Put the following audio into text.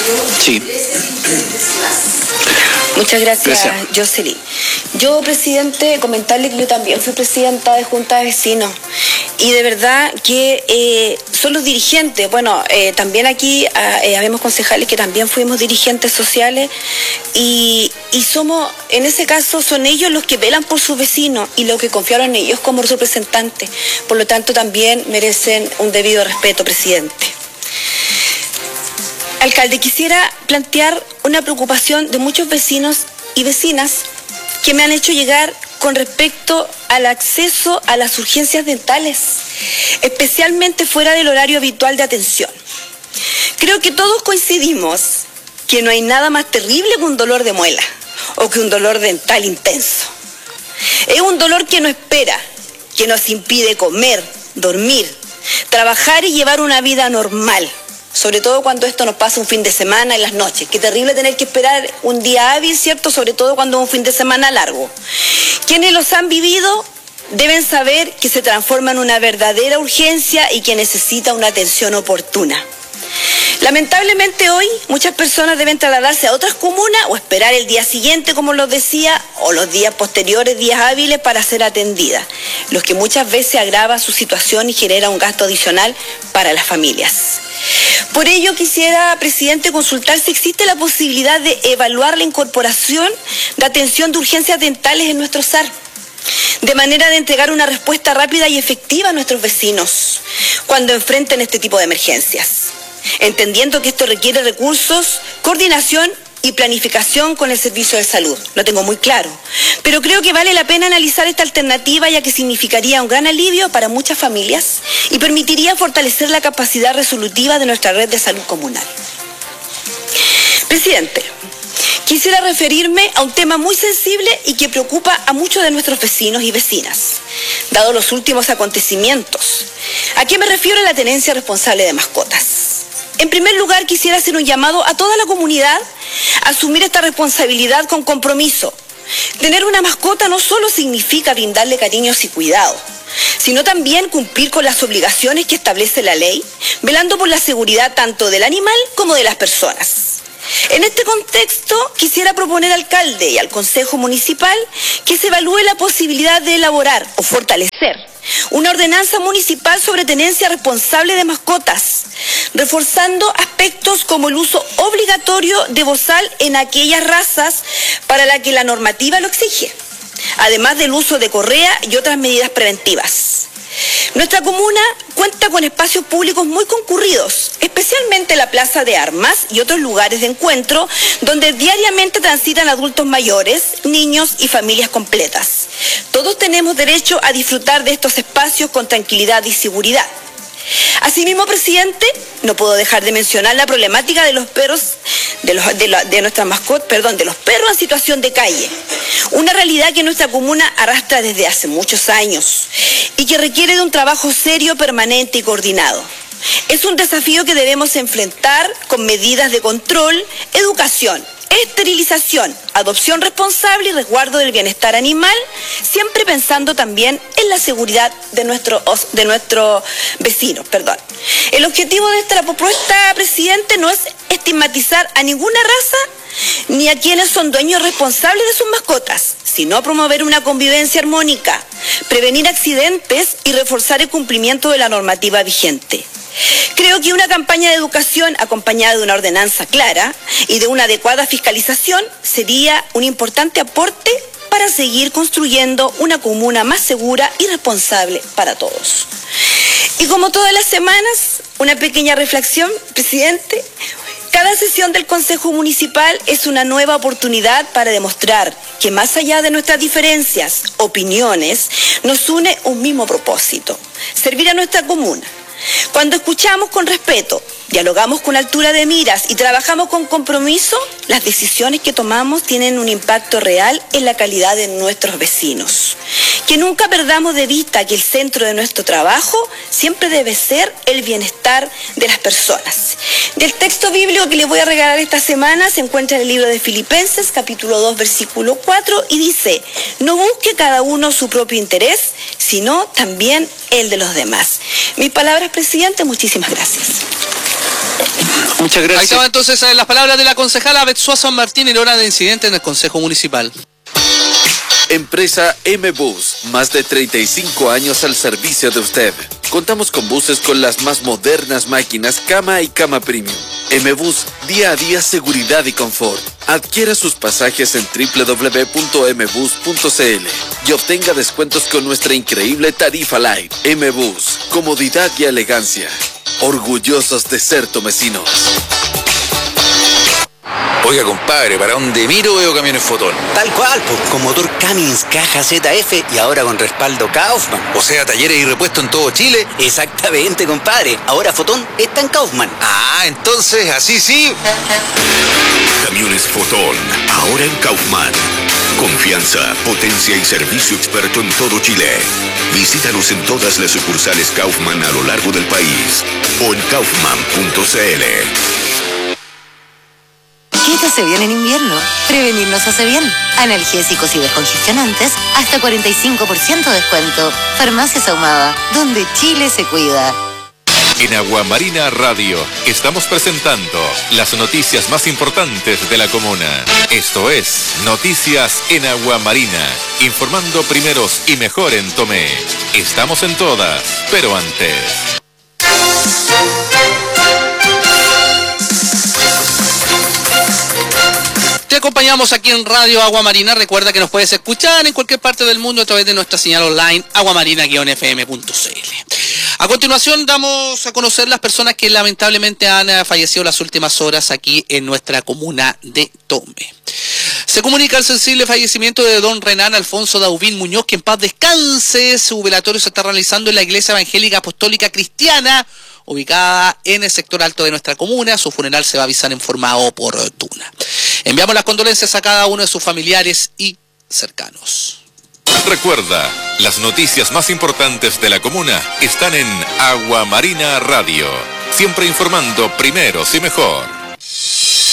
Sí. Muchas gracias, Jocelyn. Yo, presidente, comentarle que yo también fui presidenta de Junta de Vecinos. Y de verdad que son los dirigentes, también aquí habemos concejales que también fuimos dirigentes sociales y somos, en ese caso, son ellos los que velan por sus vecinos y los que confiaron en ellos como representantes. Por lo tanto, también merecen un debido respeto, presidente. Alcalde, quisiera plantear una preocupación de muchos vecinos y vecinas que me han hecho llegar con respecto al acceso a las urgencias dentales, especialmente fuera del horario habitual de atención. Creo que todos coincidimos que no hay nada más terrible que un dolor de muela o que un dolor dental intenso. Es un dolor que no espera, que nos impide comer, dormir, trabajar y llevar una vida normal. Sobre todo cuando esto nos pasa un fin de semana en las noches. Qué terrible tener que esperar un día hábil, ¿cierto? Sobre todo cuando es un fin de semana largo. Quienes los han vivido deben saber que se transforma en una verdadera urgencia y que necesita una atención oportuna. Lamentablemente hoy muchas personas deben trasladarse a otras comunas o esperar el día siguiente, como los decía, o los días posteriores, días hábiles, para ser atendidas, lo que muchas veces agrava su situación y genera un gasto adicional para las familias. Por ello quisiera, presidente, consultar si existe la posibilidad de evaluar la incorporación de atención de urgencias dentales en nuestro SAR, de manera de entregar una respuesta rápida y efectiva a nuestros vecinos cuando enfrenten este tipo de emergencias, entendiendo que esto requiere recursos, coordinación y planificación con el Servicio de Salud. Lo tengo muy claro, pero creo que vale la pena analizar esta alternativa, ya que significaría un gran alivio para muchas familias y permitiría fortalecer la capacidad resolutiva de nuestra red de salud comunal. Presidente, quisiera referirme a un tema muy sensible y que preocupa a muchos de nuestros vecinos y vecinas, dado los últimos acontecimientos. ¿A qué me refiero? A la tenencia responsable de mascotas. En primer lugar, quisiera hacer un llamado a toda la comunidad a asumir esta responsabilidad con compromiso. Tener una mascota no solo significa brindarle cariños y cuidado, sino también cumplir con las obligaciones que establece la ley, velando por la seguridad tanto del animal como de las personas. En este contexto, quisiera proponer al alcalde y al Consejo Municipal que se evalúe la posibilidad de elaborar o fortalecer una ordenanza municipal sobre tenencia responsable de mascotas, reforzando aspectos como el uso obligatorio de bozal en aquellas razas para las que la normativa lo exige, además del uso de correa y otras medidas preventivas. Nuestra comuna cuenta con espacios públicos muy concurridos, especialmente la Plaza de Armas y otros lugares de encuentro donde diariamente transitan adultos mayores, niños y familias completas. Todos tenemos derecho a disfrutar de estos espacios con tranquilidad y seguridad. Asimismo, presidente, no puedo dejar de mencionar la problemática de los perros, de nuestras mascotas, de los perros en situación de calle. Una realidad que nuestra comuna arrastra desde hace muchos años y que requiere de un trabajo serio, permanente y coordinado. Es un desafío que debemos enfrentar con medidas de control, educación, esterilización, adopción responsable y resguardo del bienestar animal, siempre pensando también en la seguridad de nuestros vecinos. El objetivo de esta propuesta, presidente, no es estigmatizar a ninguna raza ni a quienes son dueños responsables de sus mascotas, sino promover una convivencia armónica, prevenir accidentes y reforzar el cumplimiento de la normativa vigente. Creo que una campaña de educación acompañada de una ordenanza clara y de una adecuada fiscalización sería un importante aporte para seguir construyendo una comuna más segura y responsable para todos. Y como todas las semanas, una pequeña reflexión, presidente. Cada sesión del Consejo Municipal es una nueva oportunidad para demostrar que más allá de nuestras diferencias, opiniones, nos une un mismo propósito: servir a nuestra comuna. Cuando escuchamos con respeto, dialogamos con altura de miras y trabajamos con compromiso, las decisiones que tomamos tienen un impacto real en la calidad de nuestros vecinos. Que nunca perdamos de vista que el centro de nuestro trabajo siempre debe ser el bienestar de las personas. Del texto bíblico que les voy a regalar esta semana se encuentra en el libro de Filipenses, capítulo 2, versículo 4, y dice: no busque cada uno su propio interés, sino también el de los demás. Mis palabras, presidente, muchísimas gracias. Muchas gracias. Ahí estaban entonces las palabras de la concejala Betsua San Martín en hora de incidente en el Consejo Municipal. Empresa M-Bus, más de 35 años al servicio de usted. Contamos con buses con las más modernas máquinas cama y cama premium. M-Bus, día a día seguridad y confort. Adquiera sus pasajes en www.mbus.cl y obtenga descuentos con nuestra increíble tarifa Light. M-Bus, comodidad y elegancia. Orgullosos de ser tomecinos. Oiga, compadre, ¿para dónde miro veo camiones Fotón? Tal cual, pues, con motor Cummins, caja ZF y ahora con respaldo Kaufman. O sea, talleres y repuestos en todo Chile. Exactamente, compadre. Ahora Fotón está en Kaufman. Ah, entonces, así sí. Camiones Fotón, ahora en Kaufman. Confianza, potencia y servicio experto en todo Chile. Visítanos en todas las sucursales Kaufman a lo largo del país o en kaufman.cl. ¿Qué te hace bien en invierno? Prevenir nos hace bien. Analgésicos y descongestionantes, hasta 45% de descuento. Farmacias Ahumada, donde Chile se cuida. En Aguamarina Radio estamos presentando las noticias más importantes de la comuna. Esto es Noticias en Aguamarina, informando primeros y mejor en Tomé. Estamos en todas, pero antes. Te acompañamos aquí en Radio Aguamarina. Recuerda que nos puedes escuchar en cualquier parte del mundo a través de nuestra señal online aguamarina-fm.cl. A continuación damos a conocer las personas que lamentablemente han fallecido las últimas horas aquí en nuestra comuna de Tomé. Se comunica el sensible fallecimiento de don Renan Alfonso Daubín Muñoz, que en paz descanse. Su velatorio se está realizando en la Iglesia Evangélica Apostólica Cristiana, ubicada en el sector alto de nuestra comuna. Su funeral se va a avisar en forma oportuna. Enviamos las condolencias a cada uno de sus familiares y cercanos. Recuerda, las noticias más importantes de la comuna están en Aguamarina Radio, siempre informando primeros y mejor.